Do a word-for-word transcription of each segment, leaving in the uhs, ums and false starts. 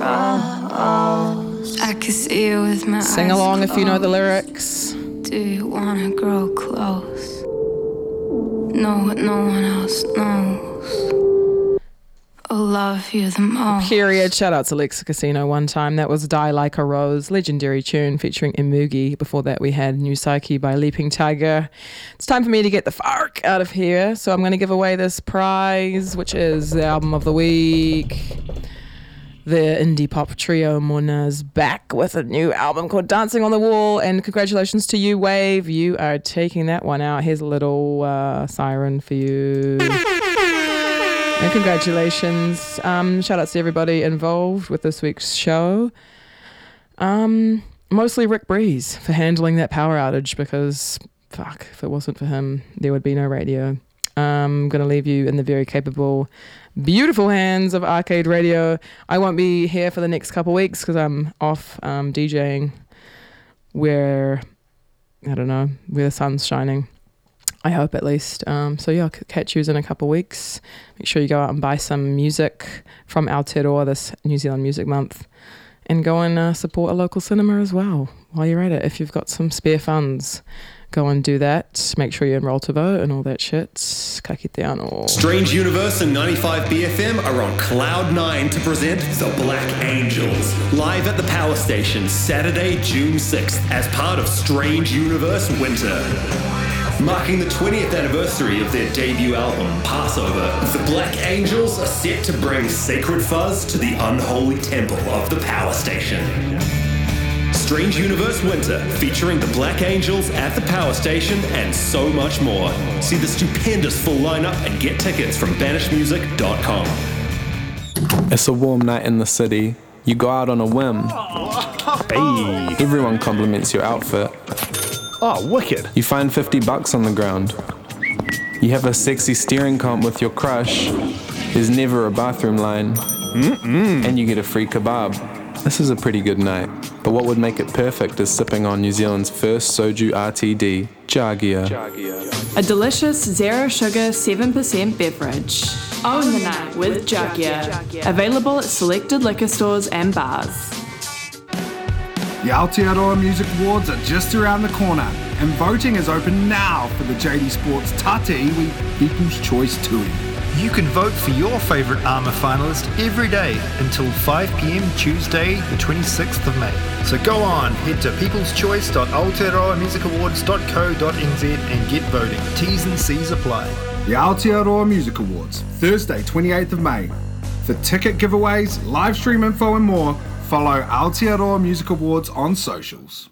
close. I can see you with my eyes. Sing along if you know the lyrics. Do you wanna grow close? Know what no one else knows. I'll love you the most. Period. Shout out to Alexa Casino one time. That was Die Like a Rose, legendary tune featuring Imugi. Before that we had New Psyche by Leaping Tiger. It's time for me to get the fuck out of here. So I'm going to give away this prize, which is the album of the week. The indie pop trio Mona's back with a new album called Dancing on the Wall. And congratulations to you, Wave. You are taking that one out. Here's a little uh, siren for you. And congratulations. Um, shout outs to everybody involved with this week's show. Um, mostly Rick Breeze for handling that power outage because, fuck, if it wasn't for him, there would be no radio. I'm going to leave you in the very capable, beautiful hands of Arcade Radio. I won't be here for the next couple weeks because I'm off um, DJing where, I don't know, where the sun's shining. I hope at least. Um, so yeah, I'll catch you in a couple of weeks. Make sure you go out and buy some music from Aotearoa this New Zealand Music Month. And go and uh, support a local cinema as well while you're at it. If you've got some spare funds, go and do that. Make sure you enroll to vote and all that shit. Ka kite anō. Strange Universe and ninety-five B F M are on Cloud nine to present The Black Angels, live at the Power Station Saturday, June sixth, as part of Strange Universe Winter. Marking the twentieth anniversary of their debut album, Passover, the Black Angels are set to bring sacred fuzz to the unholy temple of the Power Station. Strange Universe Winter, featuring the Black Angels at the Power Station and so much more. See the stupendous full lineup and get tickets from banish music dot com. It's a warm night in the city. You go out on a whim. Hey. Everyone compliments your outfit. Oh, wicked. You find fifty bucks on the ground. You have a sexy steering comp with your crush. There's never a bathroom line. Mm-mm. And you get a free kebab. This is a pretty good night. But what would make it perfect is sipping on New Zealand's first soju R T D, Jagia. A delicious zero sugar seven percent beverage. Own the night with Jagia. Available at selected liquor stores and bars. The Aotearoa Music Awards are just around the corner, and voting is open now for the J D Sports Tata Iwi People's Choice Touring. You can vote for your favourite ARMA finalist every day until five p.m. Tuesday, the twenty-sixth of May. So go on, head to peoples choice dot aotearoa music awards dot co dot n z and get voting. T's and C's apply. The Aotearoa Music Awards, Thursday, twenty-eighth of May. For ticket giveaways, live stream info and more, follow Aotearoa Music Awards on socials.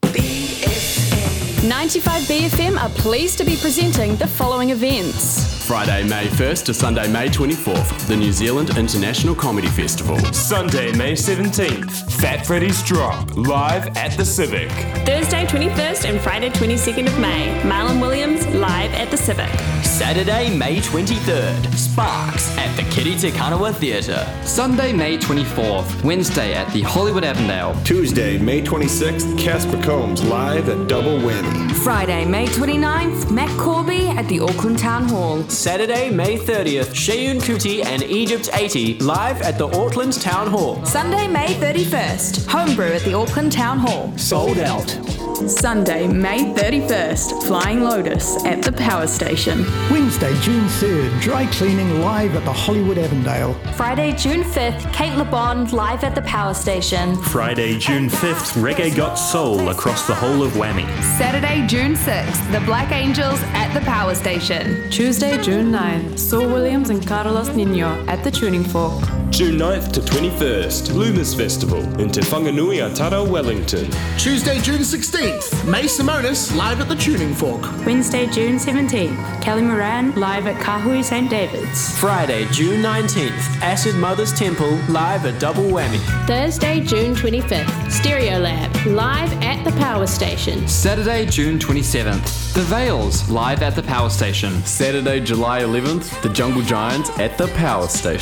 ninety-five B F M are pleased to be presenting the following events. Friday, May first to Sunday, May twenty-fourth, the New Zealand International Comedy Festival. Sunday, May seventeenth, Fat Freddy's Drop, live at the Civic. Thursday, twenty-first and Friday, twenty-second of May, Marlon Williams, live at the Civic. Saturday, May twenty-third, Sparks at the Kitty Te Kanawa Theatre. Sunday, May twenty-fourth, Wednesday at the Hollywood Avondale. Tuesday, May twenty-sixth, Casper Combs, live at Double Whammy. Friday, May twenty-ninth, Matt Corby at the Auckland Town Hall. Saturday, May thirtieth, Sheyun Kuti and Egypt eighty, live at the Auckland Town Hall. Sunday, May thirty-first, Homebrew at the Auckland Town Hall. Sold out. Sunday, May thirty-first, Flying Lotus at the Power Station. Wednesday, June third, Dry Cleaning live at the Hollywood Avondale. Friday, June fifth, Kate LeBond live at the Power Station. Friday, June fifth, Reggae Got Soul across the whole of Whammy. Saturday, June sixth, the Black Angels at the Power Station. Tuesday, June ninth, Saul Williams and Carlos Nino at the Tuning Fork. June ninth to twenty-first, Loomis Festival in Te Whanganui Atara, Wellington. Tuesday, June sixteenth, May Simonis live at the Tuning Fork. Wednesday, June seventeenth, Kelly Moran live at Kahui Saint David's. Friday, June nineteenth, Acid Mother's Temple live at Double Whammy. Thursday, June twenty-fifth, Stereo Lab live at the Power Station. Saturday, June twenty-seventh, The Veils live at the Power Station. Saturday, July eleventh, the Jungle Giants at the Power Station.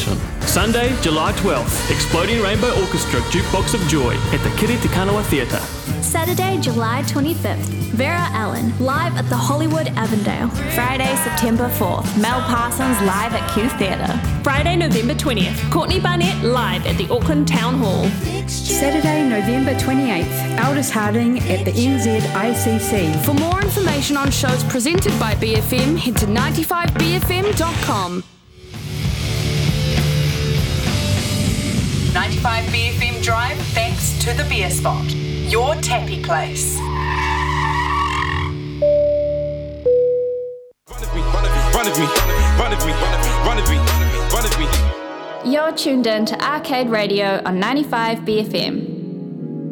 Sunday, July twelfth, Exploding Rainbow Orchestra Jukebox of Joy at the Kiri Te Kanawa Theatre. Saturday, July twenty-fifth, Vera Allen, live at the Hollywood Avondale. Friday, September fourth, Mel Parsons live at Q Theatre. Friday, November twentieth, Courtney Barnett live at the Auckland Town Hall. Saturday, November twenty-eighth, Aldous Harding at the N Z I C C. For more information on shows presented by B F M, head to ninety-five B F M dot com. ninety-five B F M Drive, thanks to the Beer Spot, your tappy place. Run with me, run with me, run with me, run with me, run with me. You're tuned in to Arcade Radio on ninety-five B F M.